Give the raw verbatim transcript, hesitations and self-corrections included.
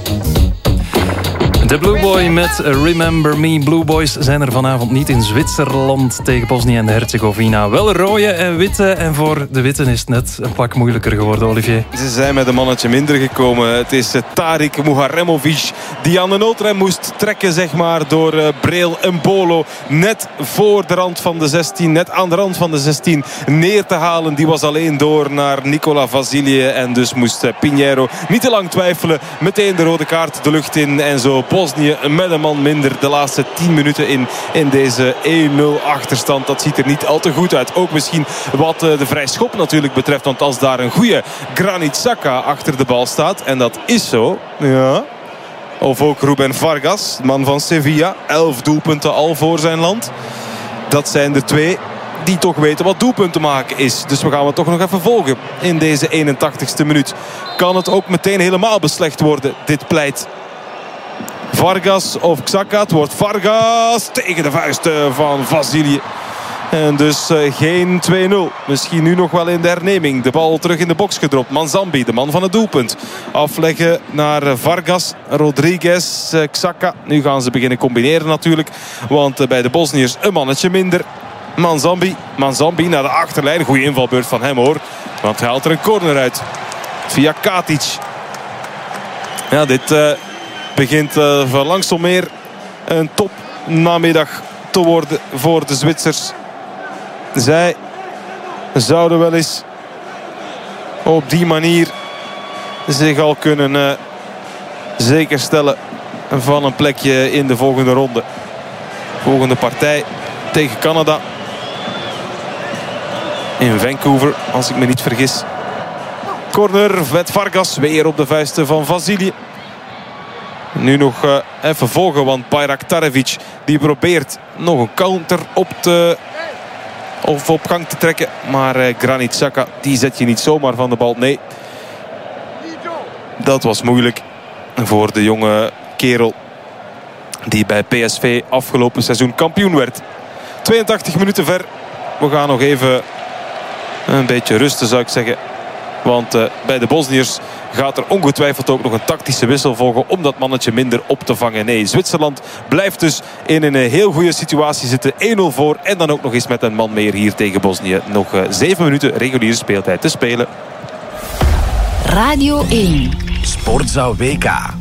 De Blue Boy met Remember Me. Blue Boys zijn er vanavond niet in Zwitserland tegen Bosnië en Herzegovina. Wel rode en witte. En voor de witten is het net een pak moeilijker geworden, Olivier. Ze zijn met een mannetje minder gekomen. Het is Tarik Muharemovic die aan de noodrem moest trekken, zeg maar, door uh, Breel Embolo. Net voor de rand van de zestien, net aan de rand van de zestien neer te halen. Die was alleen door naar Nicola Vasilije. En dus moest uh, Pinheiro niet te lang twijfelen. Meteen de rode kaart de lucht in. En zo Bosnië met een man minder de laatste tien minuten in, in deze één nul achterstand. Dat ziet er niet al te goed uit. Ook misschien wat de vrij schop natuurlijk betreft. Want als daar een goede Granit Xhaka achter de bal staat, en dat is zo, ja. Of ook Ruben Vargas, man van Sevilla. Elf doelpunten al voor zijn land. Dat zijn de twee die toch weten wat doelpunten maken is. Dus we gaan het toch nog even volgen in deze eenentachtigste minuut. Kan het ook meteen helemaal beslecht worden, dit pleit. Vargas of Xhaka. Het wordt Vargas tegen de vuisten van Vasilije. En dus uh, geen twee nul. Misschien nu nog wel in de herneming. De bal terug in de box gedropt. Manzambi, de man van het doelpunt. Afleggen naar Vargas, Rodriguez, uh, Xhaka. Nu gaan ze beginnen combineren natuurlijk. Want uh, bij de Bosniërs een mannetje minder. Manzambi, Manzambi naar de achterlijn. Goeie invalbeurt van hem hoor. Want hij haalt er een corner uit. Via Katic. Ja, dit... Uh, begint uh, van langzaam meer een topnamiddag te worden voor de Zwitsers. Zij zouden wel eens op die manier zich al kunnen uh, zekerstellen van een plekje in de volgende ronde. Volgende partij tegen Canada. In Vancouver, als ik me niet vergis. Corner met Vargas, weer op de vuisten van Vasilije. Nu nog uh, even volgen, want Bayraktarevic die probeert nog een counter op, te, of op gang te trekken. Maar uh, Granit Xhaka, die zet je niet zomaar van de bal. Nee, dat was moeilijk voor de jonge kerel die bij P S V afgelopen seizoen kampioen werd. tweeëntachtig minuten ver. We gaan nog even een beetje rusten, zou ik zeggen. Want uh, bij de Bosniërs gaat er ongetwijfeld ook nog een tactische wissel volgen om dat mannetje minder op te vangen. Nee, Zwitserland blijft dus in een heel goede situatie zitten. één nul voor en dan ook nog eens met een man meer hier tegen Bosnië. Nog uh, zeven minuten reguliere speeltijd te spelen. Radio één. Sportzaal W K.